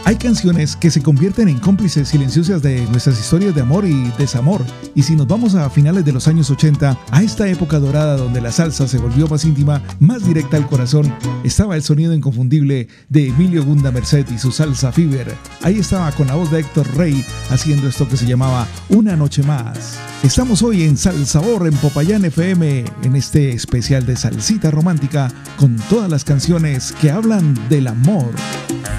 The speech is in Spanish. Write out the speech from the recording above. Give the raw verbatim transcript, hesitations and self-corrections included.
Hay canciones que se convierten en cómplices silenciosas de nuestras historias de amor y desamor. Y si nos vamos a finales de los años ochenta, a esta época dorada donde la salsa se volvió más íntima, más directa al corazón, estaba el sonido inconfundible de Emilio Gunda Merced y su Salsa Fever. Ahí estaba con la voz de Héctor Rey haciendo esto que se llamaba Una Noche Más. Estamos hoy en Salsabor en Popayán F M, en este especial de salsita romántica con todas las canciones que hablan del amor.